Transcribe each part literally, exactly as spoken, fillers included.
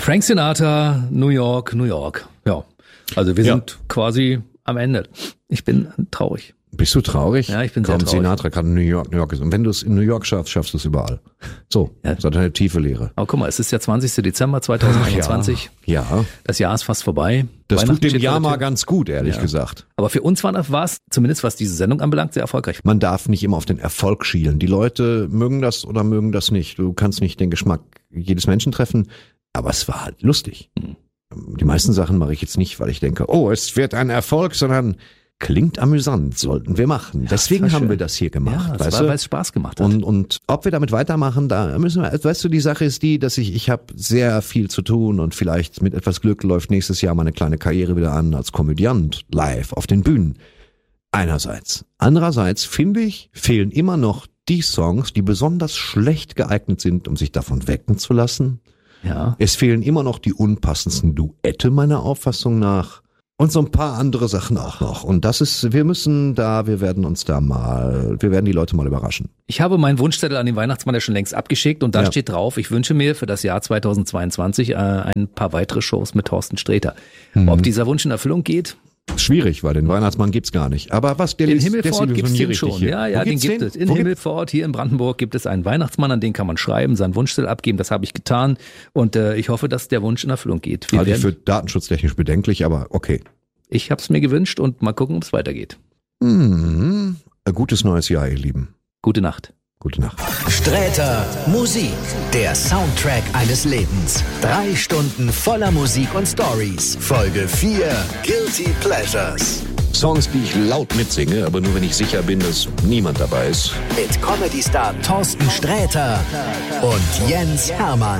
Frank Sinatra, New York, New York. Ja, also wir Ja. sind quasi am Ende. Ich bin traurig. Bist du traurig? Ja, ich bin sehr Komm, traurig. Sinatra kann in New York, New York ist. Und wenn du es in New York schaffst, schaffst du es überall. So, Ja. das hat eine tiefe Lehre. Aber guck mal, es ist der zwanzigster Dezember zweitausendeinundzwanzig. Ja, ja. Das Jahr ist fast vorbei. Das Weihnachten tut dem steht Jahr vor der mal Tür. ganz gut, ehrlich Ja. gesagt. Aber für uns war das, war es, zumindest was diese Sendung anbelangt, sehr erfolgreich. Man darf nicht immer auf den Erfolg schielen. Die Leute mögen das oder mögen das nicht. Du kannst nicht den Geschmack jedes Menschen treffen, aber es war halt lustig. Mhm. Die meisten Sachen mache ich jetzt nicht, weil ich denke, oh, es wird ein Erfolg, sondern klingt amüsant, sollten wir machen. Deswegen war haben schön. wir das hier gemacht, Ja, das weißt war, du? weil es Spaß gemacht hat. Und, und ob wir damit weitermachen, da müssen wir, weißt du, die Sache ist die, dass ich, ich habe sehr viel zu tun und vielleicht mit etwas Glück läuft nächstes Jahr meine kleine Karriere wieder an als Komödiant live auf den Bühnen. Einerseits. Andererseits finde ich, fehlen immer noch die Songs, die besonders schlecht geeignet sind, um sich davon wecken zu lassen. ja. Es fehlen immer noch die unpassendsten Duette meiner Auffassung nach. Und so ein paar andere Sachen auch noch. Und das ist, wir müssen da, wir werden uns da mal, wir werden die Leute mal überraschen. Ich habe meinen Wunschzettel an den Weihnachtsmann ja schon längst abgeschickt und da Ja. steht drauf, ich wünsche mir für das Jahr zweitausendzweiundzwanzig äh, ein paar weitere Shows mit Thorsten Sträter. Mhm. Ob dieser Wunsch in Erfüllung geht? Schwierig, weil den Weihnachtsmann gibt's gar nicht. Aber was, der In liest- der Himmelfort gibt es den richtig schon. hier. Ja, ja, Wo den gibt's gibt es. In Wo gibt- Himmelfort, hier in Brandenburg, gibt es einen Weihnachtsmann, an den kann man schreiben, seinen Wunschzettel abgeben. Das habe ich getan und äh, ich hoffe, dass der Wunsch in Erfüllung geht. Wir Halte ich werden, für datenschutztechnisch bedenklich, aber okay. ich habe es mir gewünscht und mal gucken, ob es weitergeht. Hm, ein gutes neues Jahr, ihr Lieben. Gute Nacht. Gute Nacht. Sträter Musik, der Soundtrack eines Lebens. Drei Stunden voller Musik und Stories. Folge vier, Guilty Pleasures. Songs, die ich laut mitsinge, aber nur wenn ich sicher bin, dass niemand dabei ist. Mit Comedy-Star Thorsten Sträter und Jens Hermann.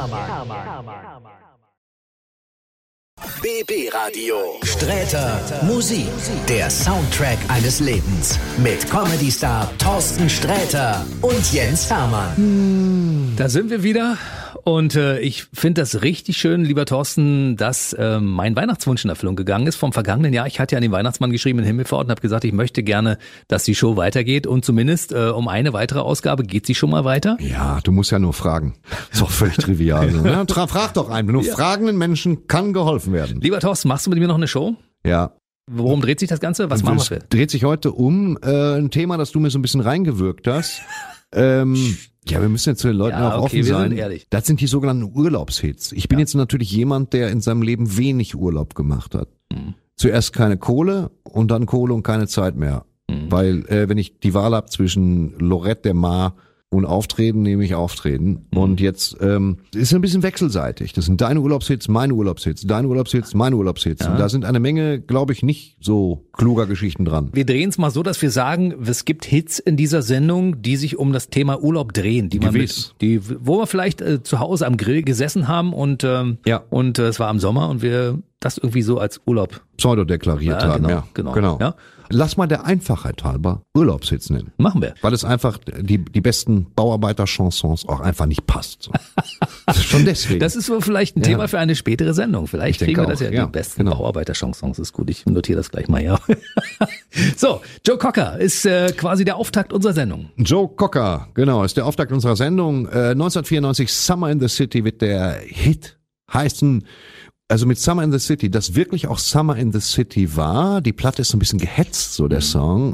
B B Radio. Sträter Musik, der Soundtrack eines Lebens. Mit Comedy-Star Thorsten Sträter und Jens Hermann. Da sind wir wieder und äh, ich finde das richtig schön, lieber Thorsten, dass äh, mein Weihnachtswunsch in Erfüllung gegangen ist vom vergangenen Jahr. Ich hatte ja an den Weihnachtsmann geschrieben in Himmelfort und habe gesagt, ich möchte gerne, dass die Show weitergeht und zumindest äh, um eine weitere Ausgabe geht sie schon mal weiter. Ja, du musst ja nur fragen. Ist doch völlig trivial. So, ne? Tra- Frag doch einen. Nur fragenden Menschen kann geholfen werden. Lieber Thorsten, machst du mit mir noch eine Show? Ja. Worum dreht sich das Ganze? Was machen wir Es für? dreht sich heute um äh, ein Thema, das du mir so ein bisschen reingewirkt hast. ähm, ja, wir müssen jetzt zu den Leuten Ja, auch okay, offen wir sein. sind ehrlich. Das sind die sogenannten Urlaubshits. Ich bin Ja. jetzt natürlich jemand, der in seinem Leben wenig Urlaub gemacht hat. Mhm. Zuerst keine Kohle und dann Kohle und keine Zeit mehr. Mhm. Weil äh, wenn ich die Wahl habe zwischen Lorette der Mar und Auftreten, nehme ich Auftreten. Mhm. Und jetzt ähm, ist ein bisschen wechselseitig. Das sind deine Urlaubshits, meine Urlaubshits, deine Urlaubshits, meine Urlaubshits. Ja. Und da sind eine Menge, glaube ich, nicht so kluger Geschichten dran. Wir drehen es mal so, dass wir sagen, es gibt Hits in dieser Sendung, die sich um das Thema Urlaub drehen, die man Gewiss. mit, die, wo wir vielleicht äh, zu Hause am Grill gesessen haben und ähm, Ja. und äh, es war im Sommer und wir das irgendwie so als Urlaub. Pseudo-deklariert Ja, haben, genau, ja. genau, genau. ja. Lass mal der Einfachheit halber Urlaubshits nennen. Machen wir. Weil es einfach die, die besten Bauarbeiter-Chansons auch einfach nicht passt. So. Das ist schon deswegen. Das ist wohl vielleicht ein Ja. Thema für eine spätere Sendung. Vielleicht Ich denke kriegen wir das auch, ja, ja, die besten genau. Bauarbeiter-Chansons. Ist gut, ich notiere das gleich mal, ja. So, Joe Cocker ist äh, quasi der Auftakt unserer Sendung. Joe Cocker, genau, ist der Auftakt unserer Sendung. Äh, neunzehnhundertvierundneunzig, Summer in the City wird der Hit heißen. Also mit Summer in the City, das wirklich auch Summer in the City war. Die Platte ist so ein bisschen gehetzt, so der Song.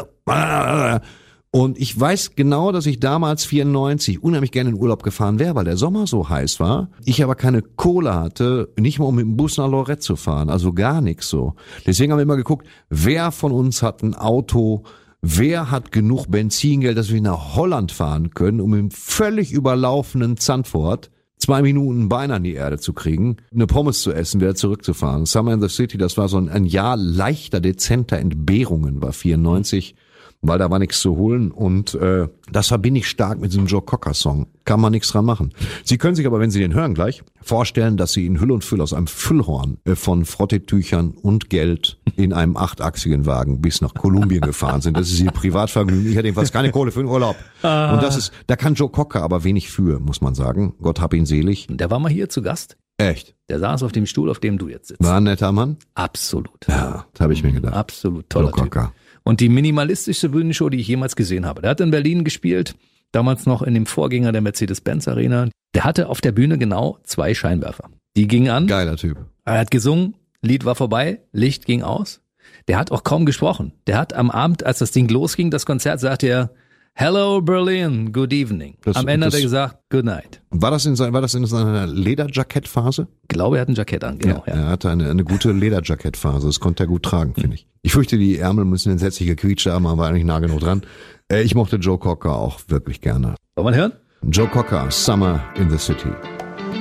Und ich weiß genau, dass ich damals vierundneunzig unheimlich gerne in Urlaub gefahren wäre, weil der Sommer so heiß war. Ich aber keine Kohle hatte, nicht mal um mit dem Bus nach Lorette zu fahren, also gar nichts so. Deswegen haben wir immer geguckt, wer von uns hat ein Auto, wer hat genug Benzingeld, dass wir nach Holland fahren können, um im völlig überlaufenden Zandvoort zwei Minuten Bein an die Erde zu kriegen, eine Pommes zu essen, wieder zurückzufahren. Summer in the City, das war so ein, ein Jahr leichter, dezenter Entbehrungen, war vierundneunzig, weil da war nichts zu holen und äh, das verbinde ich stark mit diesem Joe Cocker Song. Kann man nichts dran machen. Sie können sich aber, wenn Sie den hören gleich, vorstellen, dass Sie in Hüll und Füll aus einem Füllhorn äh, von Frottetüchern und Geld in einem achtachsigen Wagen bis nach Kolumbien gefahren sind. Das ist Ihr Privatvergnügen. Ich hatte jedenfalls keine Kohle für den Urlaub. Und das ist, da kann Joe Cocker aber wenig für, muss man sagen. Gott hab ihn selig. Der war mal hier zu Gast. Echt. Der saß auf dem Stuhl, auf dem du jetzt sitzt. War ein netter Mann? Absolut. Ja, das habe ich mir gedacht. Absolut toller Joe Cocker. Typ. Und die minimalistischste Bühnenshow, die ich jemals gesehen habe. Der hat in Berlin gespielt, damals noch in dem Vorgänger der Mercedes-Benz Arena. Der hatte auf der Bühne genau zwei Scheinwerfer. Die gingen an. Geiler Typ. Er hat gesungen, Lied war vorbei, Licht ging aus. Der hat auch kaum gesprochen. Der hat am Abend, als das Ding losging, das Konzert, sagte er, Hello Berlin, good evening. Das, am Ende das, hat er gesagt, good night. War das in, sein, war das in seiner Lederjackettphase? Ich glaube, er hat ein Jackett an, genau. Ja, Ja. Er hatte eine, eine gute Lederjackettphase. Das konnte er gut tragen, finde ich. Ich fürchte, die Ärmel müssen entsetzlich gequietscht haben, aber eigentlich nah genug dran. Äh, ich mochte Joe Cocker auch wirklich gerne. Wollen wir hören? Joe Cocker, Summer in the City.